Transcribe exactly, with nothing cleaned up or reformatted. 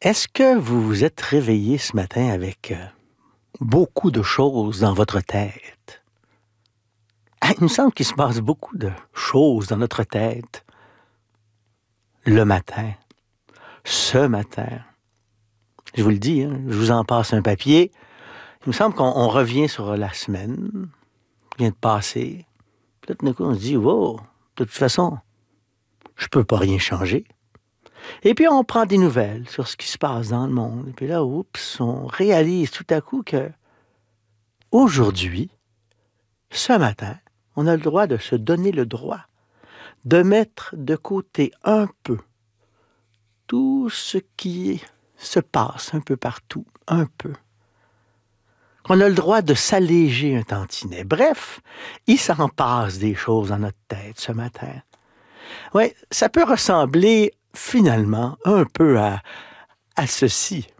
Est-ce que vous vous êtes réveillé ce matin avec euh, beaucoup de choses dans votre tête? Ah, il me semble qu'il se passe beaucoup de choses dans notre tête le matin, ce matin. Je vous le dis, hein, je vous en passe un papier. Il me semble qu'on on revient sur la semaine qui vient de passer. Puis là, tout d'un coup, on se dit, wow, de toute façon, je peux pas rien changer. Et puis, on prend des nouvelles sur ce qui se passe dans le monde. Et puis là, oups, on réalise tout à coup que aujourd'hui, ce matin, on a le droit de se donner le droit de mettre de côté un peu tout ce qui se passe un peu partout, un peu. On a le droit de s'alléger un tantinet. Bref, il s'en passe des choses dans notre tête ce matin. Oui, ça peut ressembler finalement un peu à, à ceci.